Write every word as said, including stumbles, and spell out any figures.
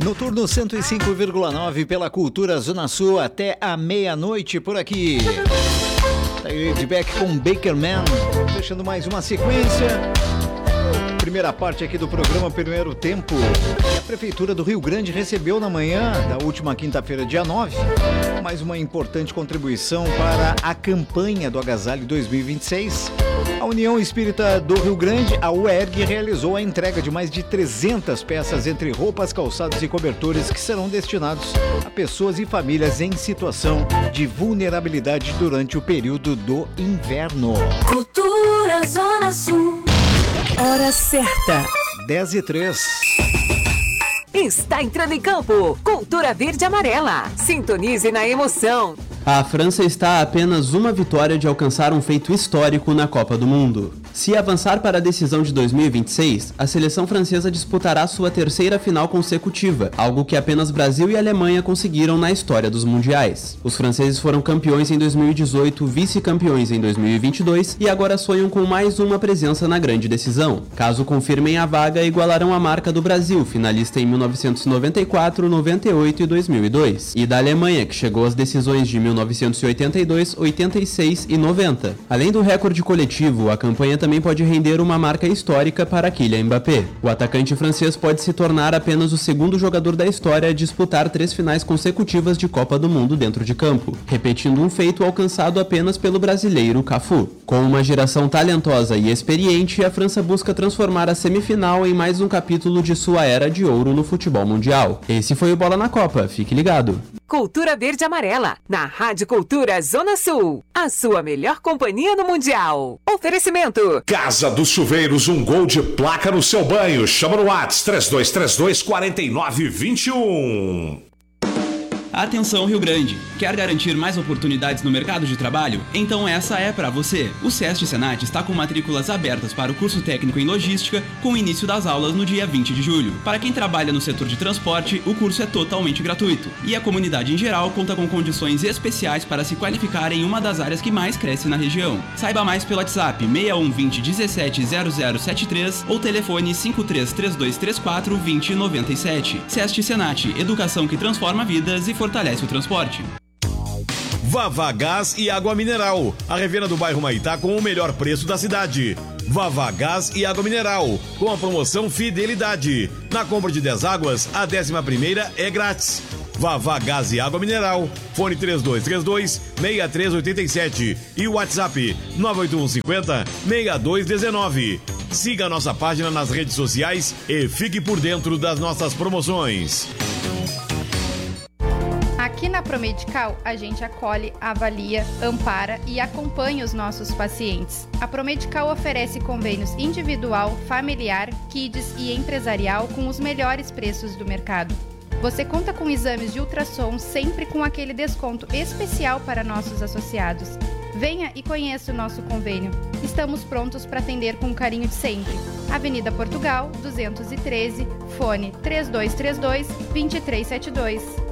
Noturno cento e cinco vírgula nove pela Cultura Zona Sul até a meia-noite por aqui. Tá aí de back com Baker Man, fechando mais uma sequência. Primeira parte aqui do programa, primeiro tempo. E a Prefeitura do Rio Grande recebeu na manhã da última quinta-feira, dia nove, mais uma importante contribuição para a campanha do Agasalho dois mil e vinte e seis. A União Espírita do Rio Grande, a U E R G, realizou a entrega de mais de trezentas peças entre roupas, calçados e cobertores que serão destinados a pessoas e famílias em situação de vulnerabilidade durante o período do inverno. Cultura Zona Sul. Hora certa. dez e três. Está entrando em campo. Cultura Verde e Amarela. Sintonize na emoção. A França está a apenas uma vitória de alcançar um feito histórico na Copa do Mundo. Se avançar para a decisão de dois mil e vinte e seis, a seleção francesa disputará sua terceira final consecutiva, algo que apenas Brasil e Alemanha conseguiram na história dos mundiais. Os franceses foram campeões em dois mil e dezoito, vice-campeões em dois mil e vinte e dois e agora sonham com mais uma presença na grande decisão. Caso confirmem a vaga, igualarão a marca do Brasil, finalista em mil novecentos e noventa e quatro, noventa e oito e dois mil e dois, e da Alemanha, que chegou às decisões de mil novecentos e oitenta e dois, oitenta e seis e noventa. Além do recorde coletivo, a campanha também pode render uma marca histórica para Kylian Mbappé. O atacante francês pode se tornar apenas o segundo jogador da história a disputar três finais consecutivas de Copa do Mundo dentro de campo, repetindo um feito alcançado apenas pelo brasileiro Cafu. Com uma geração talentosa e experiente, a França busca transformar a semifinal em mais um capítulo de sua era de ouro no futebol mundial. Esse foi o Bola na Copa, fique ligado. Cultura Verde e Amarela, na Rádio Cultura Zona Sul. A sua melhor companhia no Mundial. Oferecimento. Casa dos Chuveiros, um gol de placa no seu banho. Chama no WhatsApp três dois três dois, quatro nove dois um. Atenção Rio Grande! Quer garantir mais oportunidades no mercado de trabalho? Então essa é para você! O SEST Senat está com matrículas abertas para o curso técnico em logística, com o início das aulas no dia vinte de julho. Para quem trabalha no setor de transporte, o curso é totalmente gratuito. E a comunidade em geral conta com condições especiais para se qualificar em uma das áreas que mais cresce na região. Saiba mais pelo WhatsApp seis um dois zero, dezessete zero zero sete três ou telefone cinco três três dois três quatro, dois zero nove sete. SEST Senat, educação que transforma vidas e fortalece o transporte. Vava Gás e Água Mineral, a revenda do bairro Maitá com o melhor preço da cidade. Vava Gás e Água Mineral, com a promoção Fidelidade. Na compra de dez águas, a décima primeira é grátis. Vava Gás e Água Mineral, fone três dois três dois, seis três oito sete e o WhatsApp nove oito um cinco zero, seis dois um nove. Siga a nossa página nas redes sociais e fique por dentro das nossas promoções. Aqui na Promedical, a gente acolhe, avalia, ampara e acompanha os nossos pacientes. A Promedical oferece convênios individual, familiar, kids e empresarial com os melhores preços do mercado. Você conta com exames de ultrassom sempre com aquele desconto especial para nossos associados. Venha e conheça o nosso convênio. Estamos prontos para atender com o carinho de sempre. Avenida Portugal, duzentos e treze, fone três dois três dois, dois três sete dois.